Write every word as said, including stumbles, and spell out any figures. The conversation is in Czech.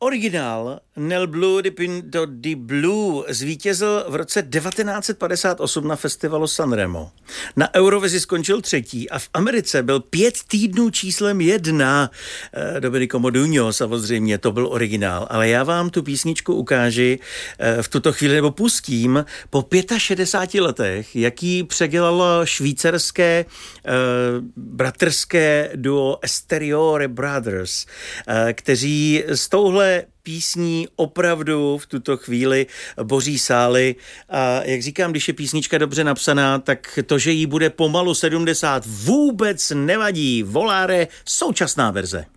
Originál Nel Blue de Pinto di Blue zvítězil v roce devatenáct set padesát osm na festivalu Sanremo. Na Eurovizi skončil třetí a v Americe byl pět týdnů číslem jedna. E, Domenico Modugno, samozřejmě, to byl originál. Ale já vám tu písničku ukáži e, v tuto chvíli, nebo pustím po šedesáti pěti letech, jaký předělalo švýcarské e, bratrské duo Esteriore Brothers, e, kteří s touhle písní opravdu v tuto chvíli boří sály. A jak říkám, když je písnička dobře napsaná, tak to, že jí bude pomalu sedmdesát, vůbec nevadí. Volare, současná verze.